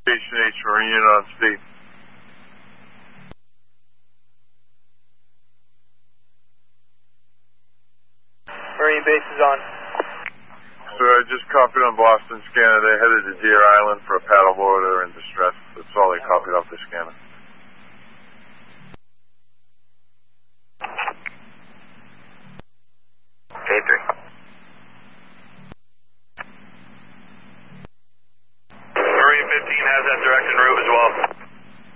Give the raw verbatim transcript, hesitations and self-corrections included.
Station H, Marine Unit on speed. Marine base is on. So I just copied on Boston scanner. They headed to Deer Island for a paddleboard. They're in distress. That's all they copied off the scanner.